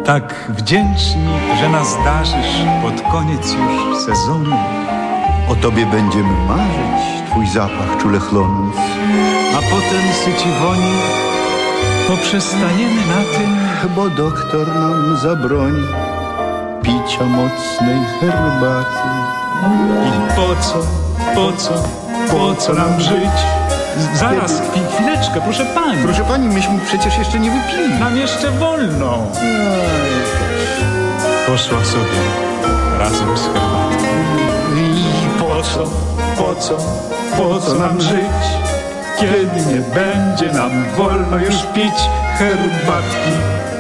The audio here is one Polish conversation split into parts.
tak wdzięczni, że nas darzysz pod koniec już sezonu. O tobie będziemy marzyć, twój zapach czule chląc. A potem syci woni, poprzestaniemy na tym, Bo doktor nam zabroni picia mocnej herbaty. i po co nam żyć? Zaraz, chwileczkę, proszę pani. Proszę pani, myśmy przecież jeszcze nie wypili. Nam jeszcze wolno. Poszła sobie razem z herbatą. I po co nam żyć, kiedy nie będzie nam wolno już pić herbatki.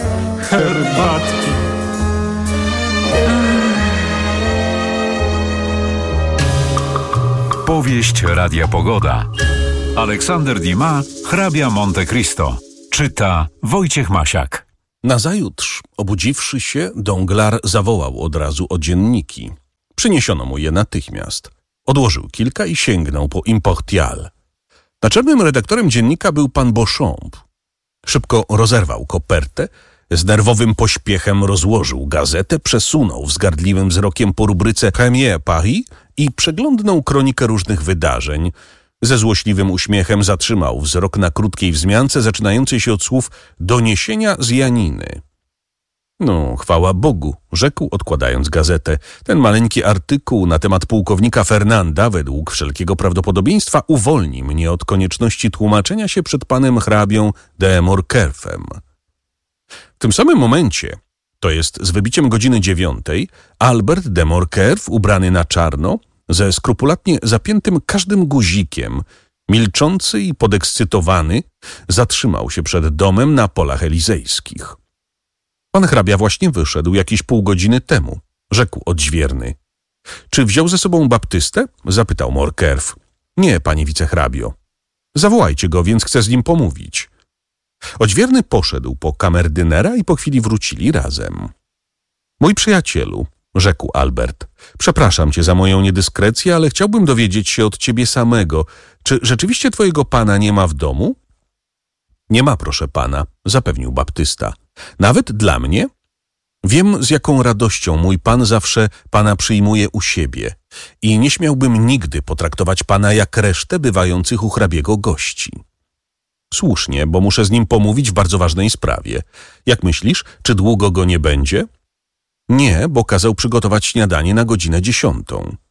Powieść Radia Pogoda. Aleksander Dumas, Hrabia Monte Cristo. Czyta Wojciech Masiak. Nazajutrz, obudziwszy się, Danglars zawołał od razu o dzienniki. Przyniesiono mu je natychmiast. Odłożył kilka i sięgnął po Impartial. Naczelnym redaktorem dziennika był pan Beauchamp. Szybko rozerwał kopertę, z nerwowym pośpiechem rozłożył gazetę, przesunął wzgardliwym wzrokiem po rubryce Premier Paris i przeglądnął kronikę różnych wydarzeń. Ze złośliwym uśmiechem zatrzymał wzrok na krótkiej wzmiance zaczynającej się od słów doniesienia z Janiny. No, chwała Bogu, rzekł, odkładając gazetę. Ten maleńki artykuł na temat pułkownika Fernanda, według wszelkiego prawdopodobieństwa, uwolni mnie od konieczności tłumaczenia się przed panem hrabią de Morcerfem. W tym samym momencie, to jest z wybiciem godziny 9, Albert de Morcerf, ubrany na czarno, ze skrupulatnie zapiętym każdym guzikiem, milczący i podekscytowany, zatrzymał się przed domem na Polach Elizejskich. Pan hrabia właśnie wyszedł jakieś pół godziny temu, rzekł odźwierny. Czy wziął ze sobą baptystę? Zapytał Morcerf. Nie, panie wicehrabio. Zawołajcie go, więc chcę z nim pomówić. Odźwierny poszedł po kamerdynera i po chwili wrócili razem. Mój przyjacielu, rzekł Albert, przepraszam cię za moją niedyskrecję, ale chciałbym dowiedzieć się od ciebie samego, czy rzeczywiście twojego pana nie ma w domu? Nie ma, proszę pana, zapewnił baptysta. Nawet dla mnie? Wiem, z jaką radością mój pan zawsze pana przyjmuje u siebie i nie śmiałbym nigdy potraktować pana jak resztę bywających u hrabiego gości. Słusznie, bo muszę z nim pomówić w bardzo ważnej sprawie. Jak myślisz, czy długo go nie będzie? Nie, bo kazał przygotować śniadanie na godzinę 10.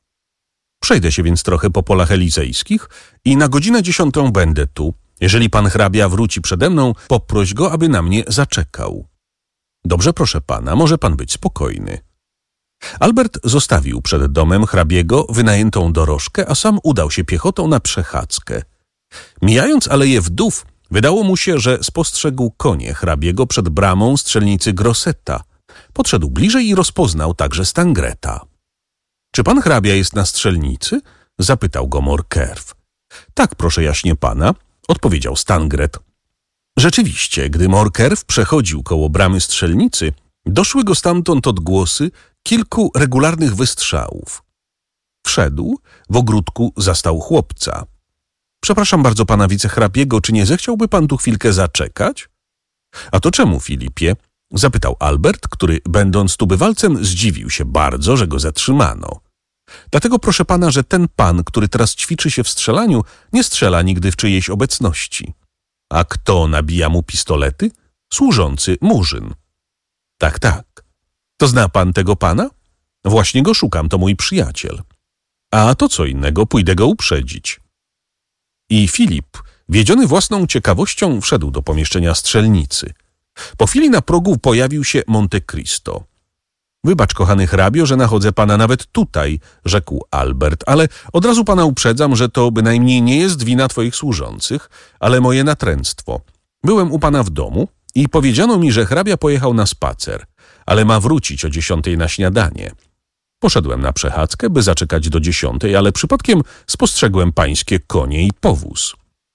Przejdę się więc trochę po Polach Elizejskich i na godzinę 10 będę tu. Jeżeli pan hrabia wróci przede mną, poproś go, aby na mnie zaczekał. Dobrze, proszę pana, może pan być spokojny. Albert zostawił przed domem hrabiego wynajętą dorożkę, a sam udał się piechotą na przechadzkę. Mijając Aleję Wdów, wydało mu się, że spostrzegł konie hrabiego przed bramą strzelnicy Grosseta. Podszedł bliżej i rozpoznał także Stangreta. Czy pan hrabia jest na strzelnicy? Zapytał go Morcerf. Tak, proszę jaśnie pana, odpowiedział Stangret. Rzeczywiście, gdy Morcerf przechodził koło bramy strzelnicy, doszły go stamtąd odgłosy kilku regularnych wystrzałów. Wszedł, w ogródku zastał chłopca. Przepraszam bardzo pana wicehrabiego, czy nie zechciałby pan tu chwilkę zaczekać? A to czemu, Filipie? Zapytał Albert, który, będąc tu bywalcem, zdziwił się bardzo, że go zatrzymano. Dlatego proszę pana, że ten pan, który teraz ćwiczy się w strzelaniu, nie strzela nigdy w czyjejś obecności. A kto nabija mu pistolety? Służący Murzyn. Tak, tak. To zna pan tego pana? Właśnie go szukam, to mój przyjaciel. A to co innego, pójdę go uprzedzić. I Filip, wiedziony własną ciekawością, wszedł do pomieszczenia strzelnicy. Po chwili na progu pojawił się Monte Cristo. Wybacz, kochany hrabio, że nachodzę pana nawet tutaj, rzekł Albert, ale od razu pana uprzedzam, że to bynajmniej nie jest wina twoich służących, ale moje natręctwo. Byłem u pana w domu i powiedziano mi, że hrabia pojechał na spacer, ale ma wrócić o 10 na śniadanie. Poszedłem na przechadzkę, by zaczekać do 10, ale przypadkiem spostrzegłem pańskie konie i powóz.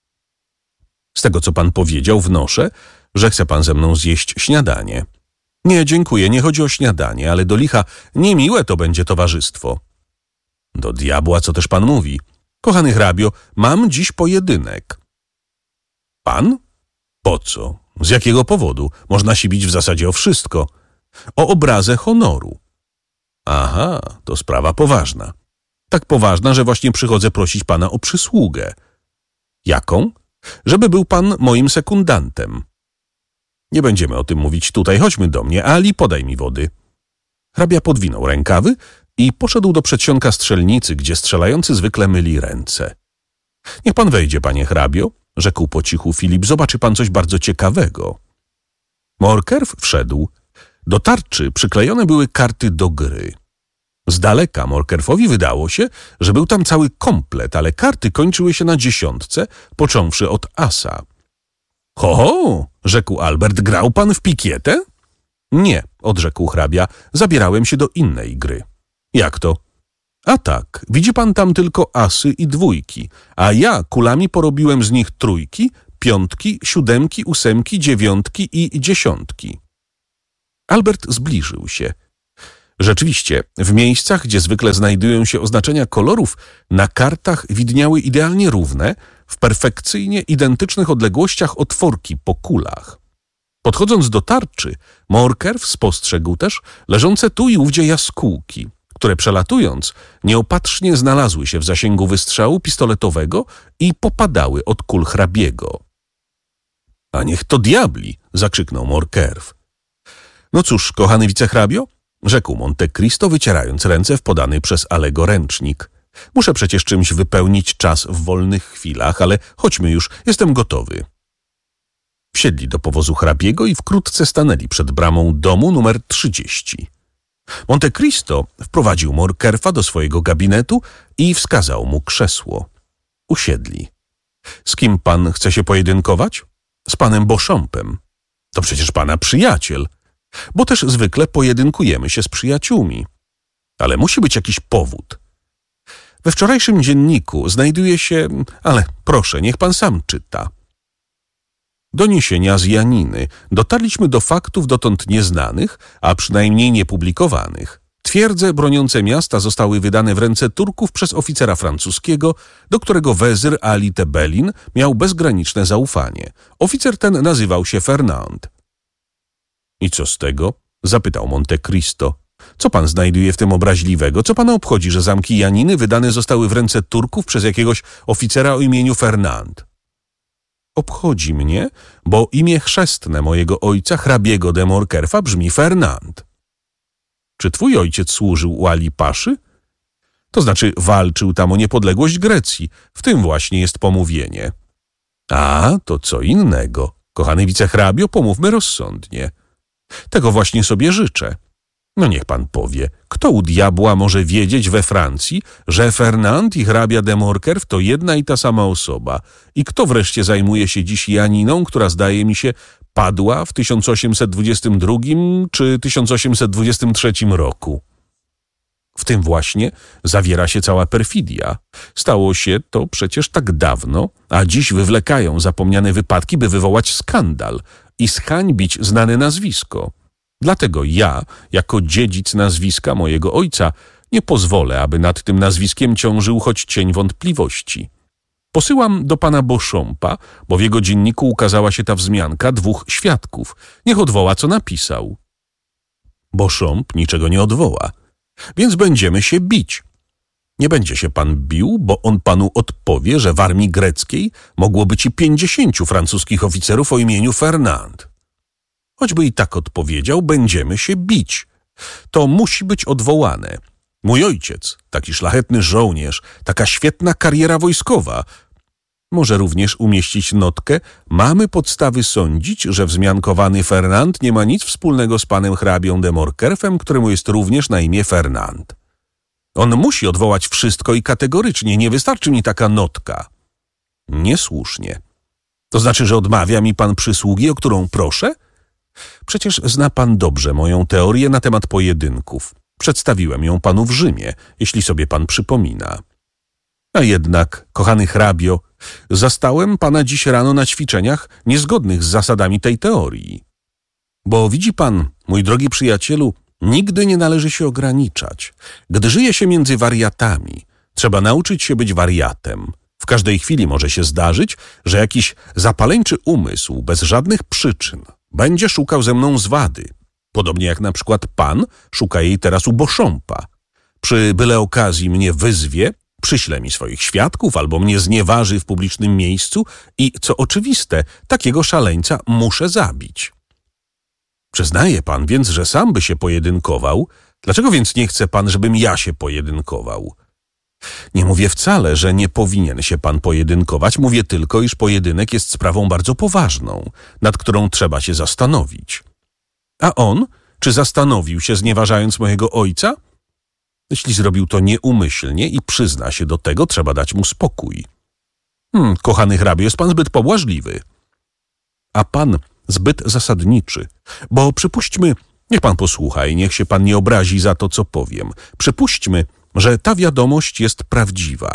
Z tego, co pan powiedział, wnoszę, że chce pan ze mną zjeść śniadanie. Nie, dziękuję, nie chodzi o śniadanie, ale do licha niemiłe to będzie towarzystwo. Do diabła, co też pan mówi. Kochany hrabio, mam dziś pojedynek. Pan? Po co? Z jakiego powodu? Można się bić w zasadzie o wszystko. O obrazę honoru. Aha, to sprawa poważna. Tak poważna, że właśnie przychodzę prosić pana o przysługę. Jaką? Żeby był pan moim sekundantem. Nie będziemy o tym mówić tutaj, chodźmy do mnie. Ali, podaj mi wody. Hrabia podwinął rękawy i poszedł do przedsionka strzelnicy, gdzie strzelający zwykle myli ręce. Niech pan wejdzie, panie hrabio, rzekł po cichu Filip, zobaczy pan coś bardzo ciekawego. Morkerf wszedł. Do tarczy przyklejone były karty do gry. Z daleka Morkerfowi wydało się, że był tam cały komplet, ale karty kończyły się na 10, począwszy od asa. Ho, rzekł Albert, grał pan w pikietę? Nie, odrzekł hrabia, zabierałem się do innej gry. Jak to? A tak, widzi pan tam tylko asy i dwójki, a ja kulami porobiłem z nich trójki, piątki, siódemki, ósemki, dziewiątki i 10. Albert zbliżył się. Rzeczywiście, w miejscach, gdzie zwykle znajdują się oznaczenia kolorów, na kartach widniały idealnie równe, w perfekcyjnie identycznych odległościach otworki po kulach. Podchodząc do tarczy, Morkerf spostrzegł też leżące tu i ówdzie jaskółki, które przelatując nieopatrznie znalazły się w zasięgu wystrzału pistoletowego i popadały od kul hrabiego. — A niech to diabli! — zakrzyknął Morkerf. — No cóż, kochany wicehrabio — rzekł Monte Cristo, wycierając ręce w podany przez Alego ręcznik. — Muszę przecież czymś wypełnić czas w wolnych chwilach, ale chodźmy już, jestem gotowy. Wsiedli do powozu hrabiego i wkrótce stanęli przed bramą domu numer 30. Monte Cristo wprowadził Morkerfa do swojego gabinetu i wskazał mu krzesło. Usiedli. — Z kim pan chce się pojedynkować? — Z panem Beauchampem. — To przecież pana przyjaciel. — Bo też zwykle pojedynkujemy się z przyjaciółmi. Ale musi być jakiś powód. We wczorajszym dzienniku znajduje się... Ale proszę, niech pan sam czyta. Doniesienia z Janiny. Dotarliśmy do faktów dotąd nieznanych, a przynajmniej niepublikowanych. Twierdze broniące miasta zostały wydane w ręce Turków przez oficera francuskiego, do którego wezyr Ali Tebelin miał bezgraniczne zaufanie. Oficer ten nazywał się Fernand. — I co z tego? — zapytał Monte Cristo. — Co pan znajduje w tym obraźliwego? Co pana obchodzi, że zamki Janiny wydane zostały w ręce Turków przez jakiegoś oficera o imieniu Fernand? Obchodzi mnie, bo imię chrzestne mojego ojca, hrabiego de Morkerfa, brzmi Fernand. Czy twój ojciec służył u Ali Paszy? To znaczy walczył tam o niepodległość Grecji. W tym właśnie jest pomówienie. A, to co innego. Kochany wicehrabio, pomówmy rozsądnie. Tego właśnie sobie życzę. No niech pan powie, kto u diabła może wiedzieć we Francji, że Fernand i hrabia de Morkerf to jedna i ta sama osoba i kto wreszcie zajmuje się dziś Janiną, która zdaje mi się padła w 1822 czy 1823 roku. W tym właśnie zawiera się cała perfidia. Stało się to przecież tak dawno, a dziś wywlekają zapomniane wypadki, by wywołać skandal i zhańbić znane nazwisko. Dlatego ja, jako dziedzic nazwiska mojego ojca, nie pozwolę, aby nad tym nazwiskiem ciążył choć cień wątpliwości. Posyłam do pana Beauchampa, bo w jego dzienniku ukazała się ta wzmianka 2 świadków. Niech odwoła, co napisał. Beauchamp niczego nie odwoła, więc będziemy się bić. Nie będzie się pan bił, bo on panu odpowie, że w armii greckiej mogło być i 50 francuskich oficerów o imieniu Fernand. Choćby i tak odpowiedział, będziemy się bić. To musi być odwołane. Mój ojciec, taki szlachetny żołnierz, taka świetna kariera wojskowa. Może również umieścić notkę, mamy podstawy sądzić, że wzmiankowany Fernand nie ma nic wspólnego z panem hrabią de Morkerfem, któremu jest również na imię Fernand. On musi odwołać wszystko i kategorycznie, nie wystarczy mi taka notka. Niesłusznie. To znaczy, że odmawia mi pan przysługi, o którą proszę? Przecież zna pan dobrze moją teorię na temat pojedynków. Przedstawiłem ją panu w Rzymie, jeśli sobie pan przypomina. A jednak, kochany hrabio, zastałem pana dziś rano na ćwiczeniach niezgodnych z zasadami tej teorii. Bo widzi pan, mój drogi przyjacielu, nigdy nie należy się ograniczać. Gdy żyje się między wariatami, trzeba nauczyć się być wariatem. W każdej chwili może się zdarzyć, że jakiś zapaleńczy umysł bez żadnych przyczyn będzie szukał ze mną zwady. Podobnie jak na przykład pan szuka jej teraz u Beauchampa. Przy byle okazji mnie wyzwie, przyśle mi swoich świadków albo mnie znieważy w publicznym miejscu i, co oczywiste, takiego szaleńca muszę zabić. Przyznaje pan więc, że sam by się pojedynkował. Dlaczego więc nie chce pan, żebym ja się pojedynkował? Nie mówię wcale, że nie powinien się pan pojedynkować. Mówię tylko, iż pojedynek jest sprawą bardzo poważną, nad którą trzeba się zastanowić. A on, czy zastanowił się, znieważając mojego ojca? Jeśli zrobił to nieumyślnie i przyzna się do tego, trzeba dać mu spokój. Kochany hrabio, jest pan zbyt pobłażliwy. A pan zbyt zasadniczy, bo przypuśćmy, niech pan posłucha i niech się pan nie obrazi za to, co powiem. Przypuśćmy, że ta wiadomość jest prawdziwa.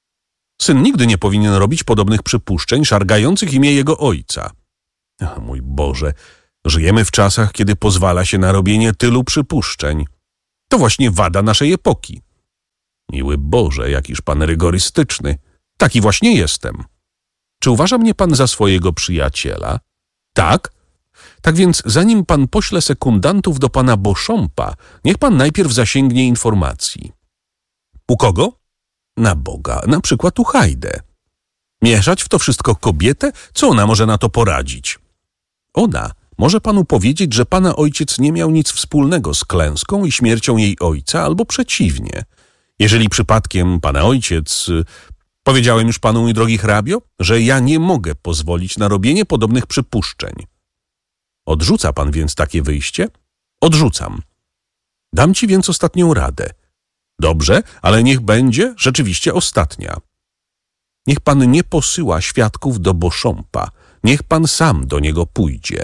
Syn nigdy nie powinien robić podobnych przypuszczeń szargających imię jego ojca. Mój Boże, żyjemy w czasach, kiedy pozwala się na robienie tylu przypuszczeń. To właśnie wada naszej epoki. Miły Boże, jakiż pan rygorystyczny. Taki właśnie jestem. Czy uważa mnie pan za swojego przyjaciela? Tak? Tak więc zanim pan pośle sekundantów do pana Beauchampa, niech pan najpierw zasięgnie informacji. U kogo? Na Boga, na przykład u Hajdę. Mieszać w to wszystko kobietę? Co ona może na to poradzić? Ona może panu powiedzieć, że pana ojciec nie miał nic wspólnego z klęską i śmiercią jej ojca, albo przeciwnie. Jeżeli przypadkiem pana ojciec... Powiedziałem już panu, mój drogi hrabio, że ja nie mogę pozwolić na robienie podobnych przypuszczeń. Odrzuca pan więc takie wyjście? Odrzucam. Dam ci więc ostatnią radę. Dobrze, ale niech będzie rzeczywiście ostatnia. Niech pan nie posyła świadków do Beauchampa. Niech pan sam do niego pójdzie.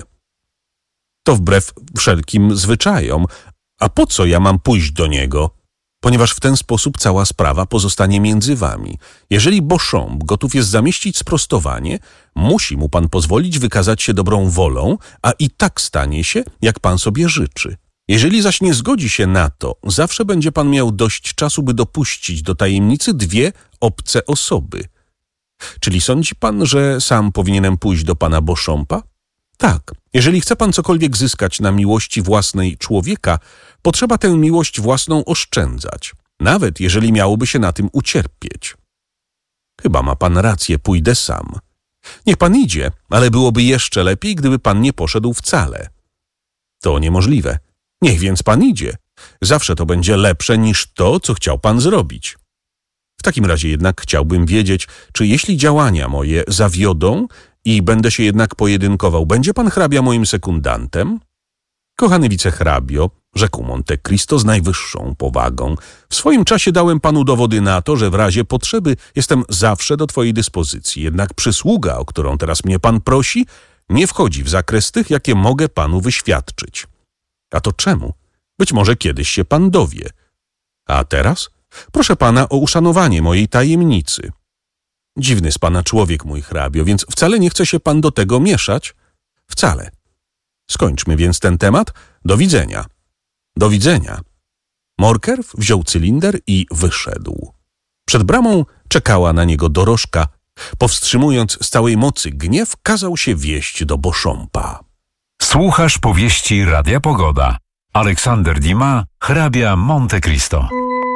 To wbrew wszelkim zwyczajom. A po co ja mam pójść do niego? Ponieważ w ten sposób cała sprawa pozostanie między wami. Jeżeli Beauchamp gotów jest zamieścić sprostowanie, musi mu pan pozwolić wykazać się dobrą wolą, a i tak stanie się, jak pan sobie życzy. Jeżeli zaś nie zgodzi się na to, zawsze będzie pan miał dość czasu, by dopuścić do tajemnicy dwie obce osoby. Czyli sądzi pan, że sam powinienem pójść do pana Beauchampa? Tak. Jeżeli chce pan cokolwiek zyskać na miłości własnej człowieka, potrzeba tę miłość własną oszczędzać, nawet jeżeli miałoby się na tym ucierpieć. Chyba ma pan rację, pójdę sam. Niech pan idzie, ale byłoby jeszcze lepiej, gdyby pan nie poszedł wcale. To niemożliwe. Niech więc pan idzie. Zawsze to będzie lepsze niż to, co chciał pan zrobić. W takim razie jednak chciałbym wiedzieć, czy jeśli działania moje zawiodą i będę się jednak pojedynkował, będzie pan hrabia moim sekundantem? Kochany wicehrabio, rzekł Monte Cristo z najwyższą powagą, w swoim czasie dałem panu dowody na to, że w razie potrzeby jestem zawsze do twojej dyspozycji. Jednak przysługa, o którą teraz mnie pan prosi, nie wchodzi w zakres tych, jakie mogę panu wyświadczyć. A to czemu? Być może kiedyś się pan dowie. A teraz? Proszę pana o uszanowanie mojej tajemnicy. Dziwny z pana człowiek, mój hrabio, więc wcale nie chce się pan do tego mieszać? Wcale. Skończmy więc ten temat. Do widzenia. Do widzenia. Morkerw wziął cylinder i wyszedł. Przed bramą czekała na niego dorożka. Powstrzymując z całej mocy gniew, kazał się wieść do Beauchampa. Słuchasz powieści Radia Pogoda. Aleksander Dumas, hrabia Monte Cristo.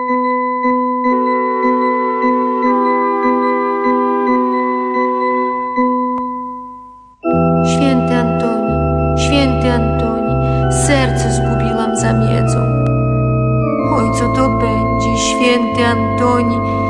Święty Antoni, serce zgubiłam za miedzą. Oj, co to będzie, święty Antoni,